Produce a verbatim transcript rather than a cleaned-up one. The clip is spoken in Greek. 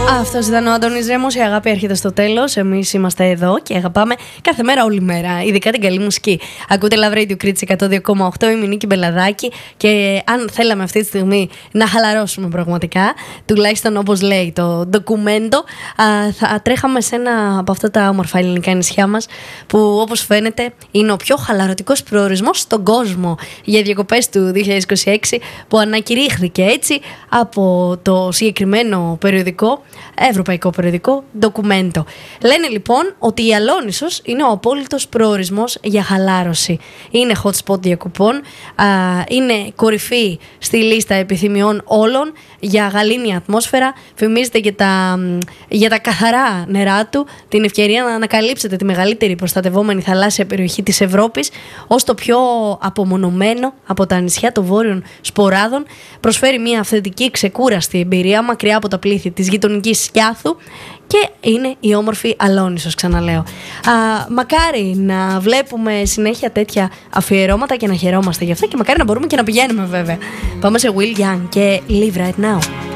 Αυτός ήταν ο Αντώνης Ρέμος. Η αγάπη έρχεται στο τέλος. Εμείς είμαστε εδώ και αγαπάμε κάθε μέρα, όλη μέρα. Ειδικά την καλή μουσική. Ακούτε Love Radio Κρήτης εκατό δύο κόμμα οκτώ. Είμαι η Νίκη Μπελαδάκη. Και αν θέλαμε αυτή τη στιγμή να χαλαρώσουμε πραγματικά, τουλάχιστον όπως λέει το ντοκουμέντο, θα τρέχαμε σε ένα από αυτά τα όμορφα ελληνικά νησιά μας, που όπως φαίνεται είναι ο πιο χαλαρωτικός προορισμός στον κόσμο για διακοπές του δύο χιλιάδες είκοσι έξι, που ανακηρύχθηκε έτσι από το συγκεκριμένο περιοδικό, ευρωπαϊκό περιοδικό ντοκουμέντο. Λένε λοιπόν ότι η Αλόνισσος είναι ο απόλυτος προορισμός για χαλάρωση. Είναι hot spot διακοπών, α, είναι κορυφή στη λίστα επιθυμιών όλων για γαλήνια ατμόσφαιρα. Φημίζεται για τα, για τα καθαρά νερά του, την ευκαιρία να ανακαλύψετε τη μεγαλύτερη προστατευόμενη θαλάσσια περιοχή της Ευρώπης ως το πιο απομονωμένο από τα νησιά των Βόρειων Σποράδων. Προσφέρει μια αυθεντική ξεκούραστη εμπειρία μακριά από τα πλήθη της γειτονικής Σκιάθου και είναι η όμορφη Αλόνισσος, ξαναλέω. Α, μακάρι να βλέπουμε συνέχεια τέτοια αφιερώματα και να χαιρόμαστε γι' αυτό, και μακάρι να μπορούμε και να πηγαίνουμε βέβαια. Πάμε σε Will Young και Live Right Now.